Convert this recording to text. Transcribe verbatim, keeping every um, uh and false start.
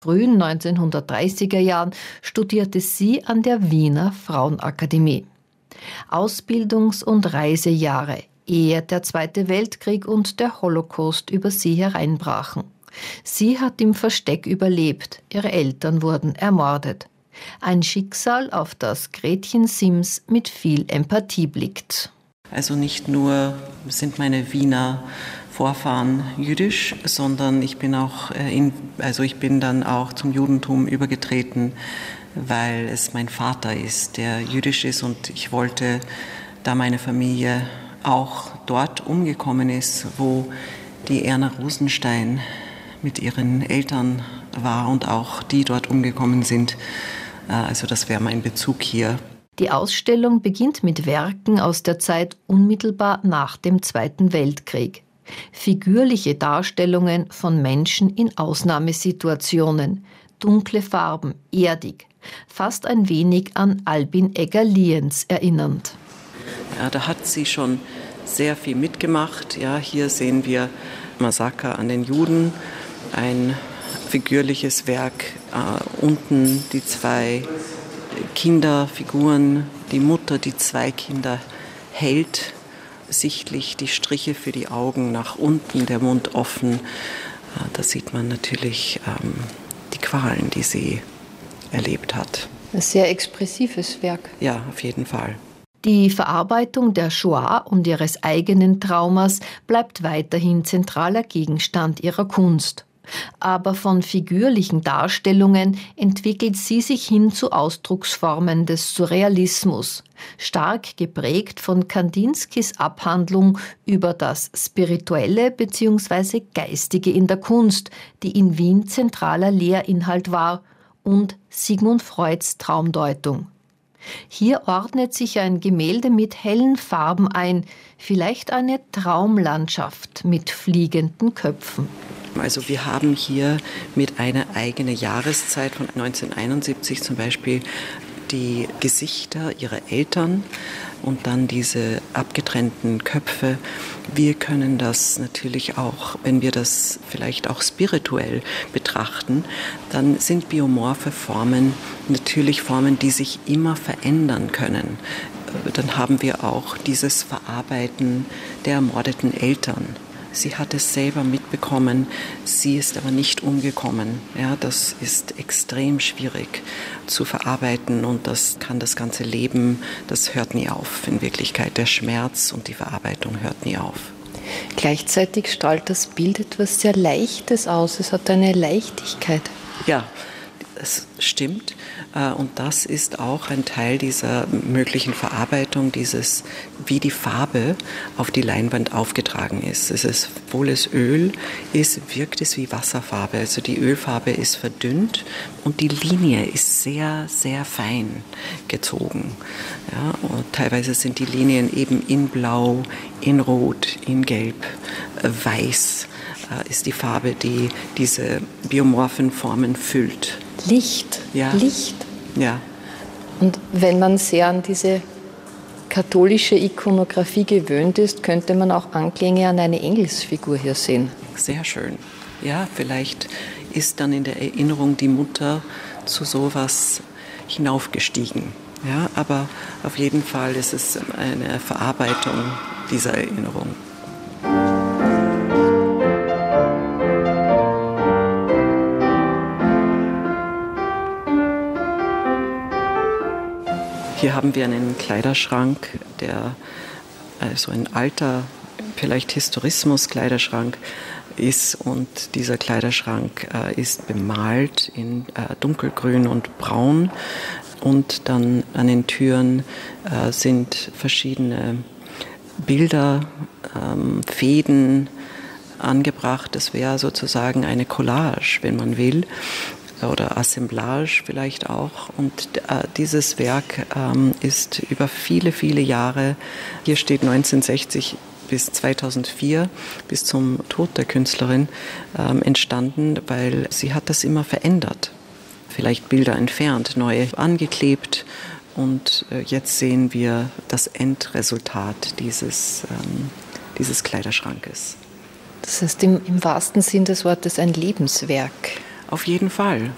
frühen neunzehnhundertdreißiger Jahren studierte sie an der Wiener Frauenakademie. Ausbildungs- und Reisejahre, ehe der Zweite Weltkrieg und der Holocaust über sie hereinbrachen. Sie hat im Versteck überlebt, ihre Eltern wurden ermordet. Ein Schicksal, auf das Gretchen Sims mit viel Empathie blickt. Also nicht nur sind meine Wiener Vorfahren jüdisch, sondern ich bin auch in, also ich bin dann auch zum Judentum übergetreten, weil es mein Vater ist, der jüdisch ist, und ich wollte, da meine Familie auch dort umgekommen ist, wo die Erna Rosenstein mit ihren Eltern war und auch die dort umgekommen sind. Also das wäre mein Bezug hier. Die Ausstellung beginnt mit Werken aus der Zeit unmittelbar nach dem Zweiten Weltkrieg. Figürliche Darstellungen von Menschen in Ausnahmesituationen, dunkle Farben, erdig, fast ein wenig an Albin Egger-Lienz erinnernd. Ja, da hat sie schon sehr viel mitgemacht. Ja, hier sehen wir Massaker an den Juden, ein figürliches Werk, äh, unten die zwei Kinderfiguren, die Mutter, die zwei Kinder hält, sichtlich die Striche für die Augen nach unten, der Mund offen. Da sieht man natürlich ähm, die Qualen, die sie erlebt hat. Ein sehr expressives Werk. Ja, auf jeden Fall. Die Verarbeitung der Shoah und ihres eigenen Traumas bleibt weiterhin zentraler Gegenstand ihrer Kunst. Aber von figürlichen Darstellungen entwickelt sie sich hin zu Ausdrucksformen des Surrealismus, stark geprägt von Kandinskis Abhandlung über das Spirituelle bzw. Geistige in der Kunst, die in Wien zentraler Lehrinhalt war, und Sigmund Freuds Traumdeutung. Hier ordnet sich ein Gemälde mit hellen Farben ein, vielleicht eine Traumlandschaft mit fliegenden Köpfen. Also wir haben hier mit einer eigenen Jahreszeit von neunzehnhunderteinundsiebzig zum Beispiel die Gesichter ihrer Eltern und dann diese abgetrennten Köpfe. Wir können das natürlich auch, wenn wir das vielleicht auch spirituell betrachten, dann sind biomorphe Formen natürlich Formen, die sich immer verändern können. Dann haben wir auch dieses Verarbeiten der ermordeten Eltern. Sie hat es selber mitbekommen, sie ist aber nicht umgekommen. Ja, das ist extrem schwierig zu verarbeiten und das kann das ganze Leben, das hört nie auf. In Wirklichkeit, der Schmerz und die Verarbeitung hört nie auf. Gleichzeitig strahlt das Bild etwas sehr Leichtes aus. Es hat eine Leichtigkeit. Ja, das stimmt. Und das ist auch ein Teil dieser möglichen Verarbeitung, dieses, wie die Farbe auf die Leinwand aufgetragen ist. Es ist, obwohl es Öl ist, wirkt es wie Wasserfarbe. Also die Ölfarbe ist verdünnt und die Linie ist sehr, sehr fein gezogen. Ja, und teilweise sind die Linien eben in Blau, in Rot, in Gelb, weiß ist die Farbe, die diese biomorphen Formen füllt. Licht, ja. Licht. Ja. Und wenn man sehr an diese katholische Ikonografie gewöhnt ist, könnte man auch Anklänge an eine Engelsfigur hier sehen. Sehr schön. Ja, vielleicht ist dann in der Erinnerung die Mutter zu sowas hinaufgestiegen. Ja, aber auf jeden Fall ist es eine Verarbeitung dieser Erinnerung. Hier haben wir einen Kleiderschrank, der also ein alter, vielleicht Historismus-Kleiderschrank ist, und dieser Kleiderschrank äh, ist bemalt in äh, dunkelgrün und braun, und dann an den Türen äh, sind verschiedene Bilder, ähm, Fäden angebracht. Das wäre sozusagen eine Collage, wenn man will, oder Assemblage vielleicht auch. Und äh, dieses Werk ähm, ist über viele, viele Jahre, hier steht neunzehnhundertsechzig bis zweitausendvier, bis zum Tod der Künstlerin, ähm, entstanden, weil sie hat das immer verändert. Vielleicht Bilder entfernt, neue angeklebt, und äh, jetzt sehen wir das Endresultat dieses, ähm, dieses Kleiderschrankes. Das heißt im, im wahrsten Sinn des Wortes ein Lebenswerk. Auf jeden Fall,